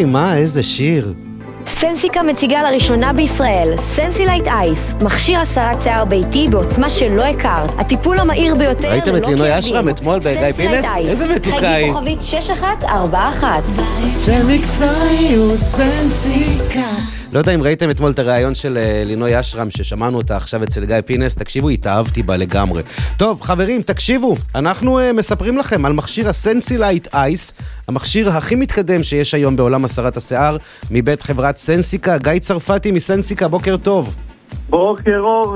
מה? איזה שיר. סנסיקה מציגה לראשונה בישראל סנסילייט אייס, מכשיר הסרת שיער ביתי בעוצמה שלא הכרת, הטיפול המהיר ביותר. ראיתם את לינוי אשרם אתמול בגיא פינס? איזה מתוקאי. חגי כוכבית 6141. זה מקצועיות סנסיקה. לא יודע אם ראיתם אתמול את הרעיון של לינוי אשרם ששמענו אותה עכשיו אצל גיא פינס, תקשיבו, התאהבתי בה לגמרי. טוב, חברים, תקשיבו, אנחנו מספרים לכם על מכשיר הסנסילייט אייס, המכשיר הכי מתקדם שיש היום בעולם הסרת השיער, מבית חברת סנסיקה. גיא צרפתי מסנסיקה, בוקר טוב. בוקר אור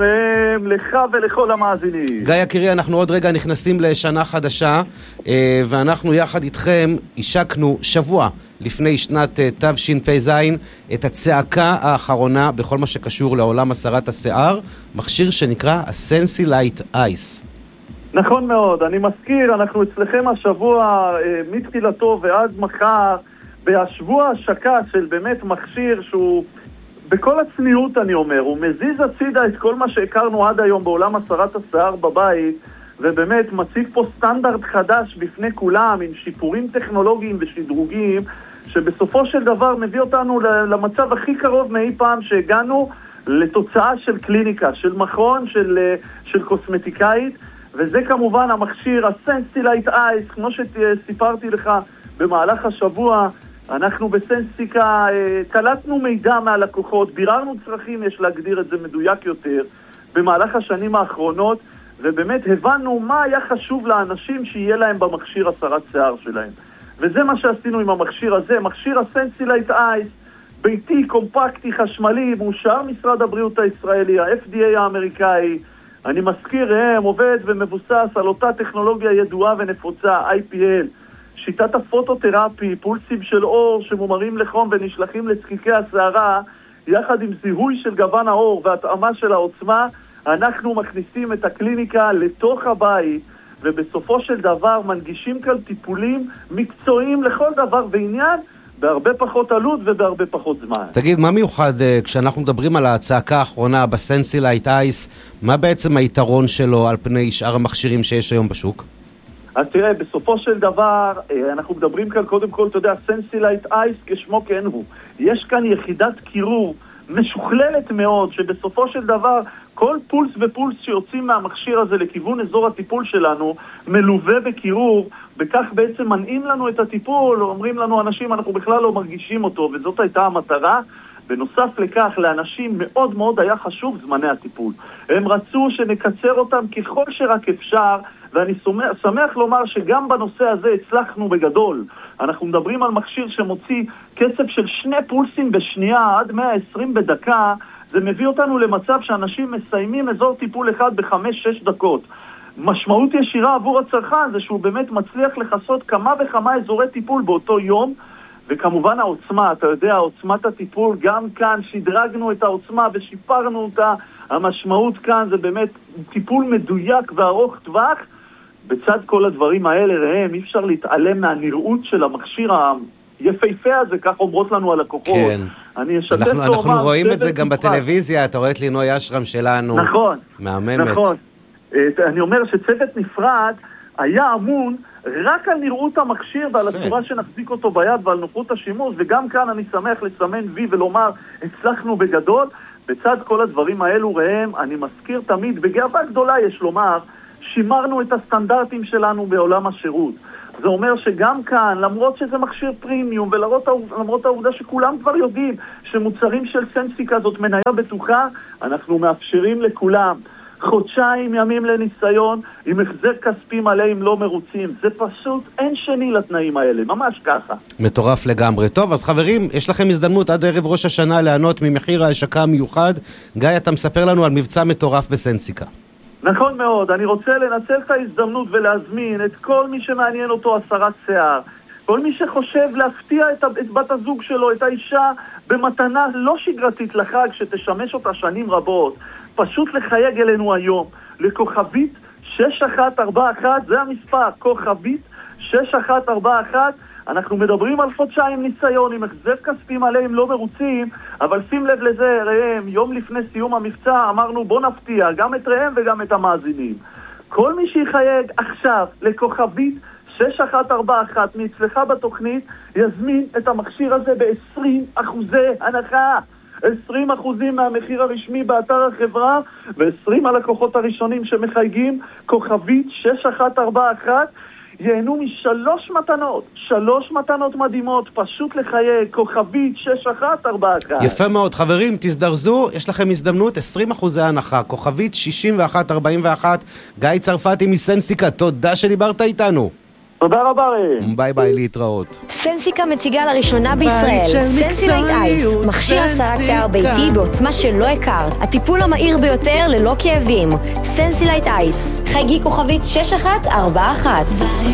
לך ולכל המאזינים. גיא יקירי, אנחנו עוד רגע נכנסים לשנה חדשה, ואנחנו יחד איתכם השקנו שבוע לפני שנת תשפ"ז את הצעקה האחרונה בכל מה שקשור לעולם הסרת השיער, מכשיר שנקרא הסנסילייט אייס. נכון מאוד, אני מזכיר, אנחנו אצלכם השבוע מתחילתו ועד מחר, בשבוע השקה של באמת מכשיר שהוא בכל הצניעות אני אומר, הוא מזיז הצידה את כל מה שהכרנו עד היום בעולם הסרת השיער בבית, ובאמת מציג פה סטנדרט חדש בפני כולם, עם שיפורים טכנולוגיים ושדרוגים, שבסופו של דבר מביא אותנו למצב הכי קרוב מאי פעם שהגענו לתוצאה של קליניקה, של מכון, של קוסמטיקאית, וזה כמובן המכשיר הסנסילייט אייס, כמו שסיפרתי לך במהלך השבוע. אנחנו בסנסיקה קלטנו מידע מהלקוחות, ביררנו צרכים, יש להגדיר את זה מדויק יותר, במהלך השנים האחרונות, ובאמת הבנו מה היה חשוב לאנשים שיהיה להם במכשיר הסרת שיער שלהם. וזה מה שעשינו עם המכשיר הזה, מכשיר הסנסילייט אייס, ביתי, קומפקטי, חשמלי, מאושר משרד הבריאות הישראלי, ה-FDA האמריקאי. אני מזכיר, עובד ומבוסס על אותה טכנולוגיה ידועה ונפוצה, IPL. שיטת הפוטותרפי, פולסים של אור שמומרים לחום ונשלחים לצקיקי השערה, יחד עם זיהוי של גוון האור והתאמה של העוצמה, אנחנו מכניסים את הקליניקה לתוך הבית, ובסופו של דבר מנגישים כאן טיפולים מקצועיים לכל דבר ועניין, בהרבה פחות עלות ובהרבה פחות זמן. תגיד, מה מיוחד כשאנחנו מדברים על הצעקה האחרונה בסנסילייט אייס, מה בעצם היתרון שלו על פני שאר המכשירים שיש היום בשוק? אז תראה, בסופו של דבר, אנחנו מדברים כאן קודם כל, אתה יודע, סנסילייט אייס כשמו כן הוא. יש כאן יחידת קירור משוכללת מאוד, שבסופו של דבר, כל פולס ופולס שיוצאים מהמכשיר הזה לכיוון אזור הטיפול שלנו, מלווה בקירור, בכך בעצם מנעים לנו את הטיפול, אומרים לנו אנשים, אנחנו בכלל לא מרגישים אותו, וזאת הייתה המטרה. בנוסף לכך, לאנשים מאוד מאוד היה חשוב זמני הטיפול. הם רצו שנקצר אותם ככל שרק אפשר, ואני שמח לומר שגם בנושא הזה הצלחנו בגדול. אנחנו מדברים על מכשיר שמוציא קצב של 2 פולסים בשנייה עד 120 בדקה, זה מביא אותנו למצב שאנשים מסיימים אזור טיפול אחד ב5-6 דקות. משמעות ישירה עבור הצרכן זה שהוא באמת מצליח לחסות כמה וכמה אזורי טיפול באותו יום, וכמובן העוצמה, אתה יודע, עוצמת הטיפול, גם כאן שדרגנו את העוצמה ושיפרנו אותה. המשמעות כאן זה באמת טיפול מדויק וארוך טווח. בצד כל הדברים האלה, ראם, אי אפשר להתעלם מהנראות של המכשיר היפהפה הזה, כך אומרות לנו הלקוחות. כן. אנחנו רואים את זה גם בטלוויזיה, אתה רואה את לינוי אשרם שלנו. נכון. מהממת. נכון. אני אומר שצוות נפרד היה אמון רק על נראות המכשיר ועל הצורה שנחזיק אותו ביד ועל נוחות השימוש, וגם כאן אני שמח לסמן וי ולומר, הצלחנו בגדול. בצד כל הדברים האלו, ראם, אני מזכיר תמיד, בגאווה גדולה יש לומר, שימרנו את הסטנדרטים שלנו בעולם השירות. זה אומר שגם כאן, למרות שזה מכשיר פרימיום, ולמרות העובדה שכולם כבר יודעים שמוצרים של סנסיקה זאת מניה בטוחה, אנחנו מאפשרים לכולם חודשיים ימים לניסיון, עם החזר כספי מלא אם לא מרוצים. זה פשוט אין שני לתנאים האלה, ממש ככה. מטורף לגמרי. טוב, אז חברים, יש לכם הזדמנות עד ערב ראש השנה לענות ממחיר ההשקה המיוחד. גיא, אתה מספר לנו על מבצע מטורף בסנסיקה. נכון מאוד, אני רוצה לנצל את ההזדמנות ולהזמין את כל מי שמעניין אותו הסרת שיער, כל מי שחושב להפתיע את בת הזוג שלו, את האישה, במתנה לא שגרתית לחג שתשמש אותה שנים רבות, פשוט לחייג אלינו היום, לכוכבית 6141, זה המספר, כוכבית 6141, אנחנו מדברים על חודשיים ניסיון עם החזר כספי מלא אם לא מרוצים, אבל שים לב לזה, ראם, יום לפני סיום המבצע אמרנו בוא נפתיע גם את ראם וגם את המאזינים. כל מי שיחייג עכשיו לכוכבית 6141 מאצלך בתוכנית יזמין את המכשיר הזה ב-20% הנחה. 20% מהמחיר הרשמי באתר החברה, ו20 הלקוחות הראשונים שמחייגים כוכבית 6141 ייהנו שלוש מתנות מדהימות, פשוט לחייג, כוכבית 6141. יפה מאוד, חברים, תזדרזו, יש לכם הזדמנות, 20% הנחה, כוכבית 6141. גיא צרפתי מסנסיקה, תודה שדיברת איתנו. תודה רבה. ביי ביי, להתראות. סנסיקה מציגה לראשונה בישראל סנסילייט אייס, מכשיר הסרת שיער ביתי בעוצמה שלא הכרת, הטיפול המהיר ביותר ללא כאבים. סנסילייט אייס, חייגי כוכבית 6141.